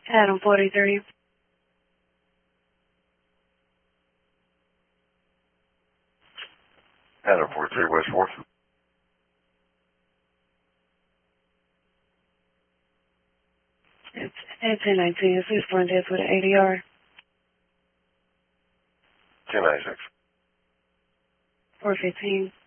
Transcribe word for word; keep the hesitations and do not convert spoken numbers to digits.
Adam forty-three. Adam forty-three, West fourth. It's eighteen nineteen. It's East Front Desk with an A D R. ten ninety-six. four fifteen.